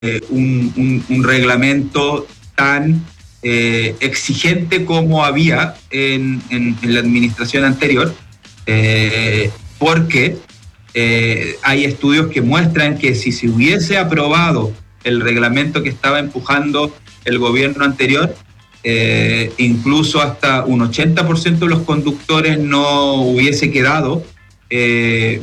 un reglamento tan exigente como había en la administración anterior, porque hay estudios que muestran que si se hubiese aprobado el reglamento que estaba empujando el gobierno anterior, incluso hasta un 80% de los conductores no hubiese quedado